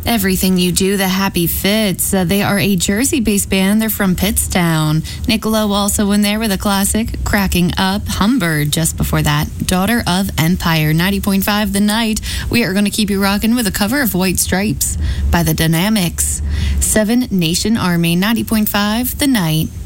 Everything You Do, the Happy Fits. They are a Jersey-based band. They're from Pittstown. Nick Lowe also in there with a classic, Cracking Up. Humbird just before that, Daughter of Empire. 90.5 The Night. We are going to keep you rocking with a cover of White Stripes by The Dynamics. Seven Nation Army. 90.5 The Night.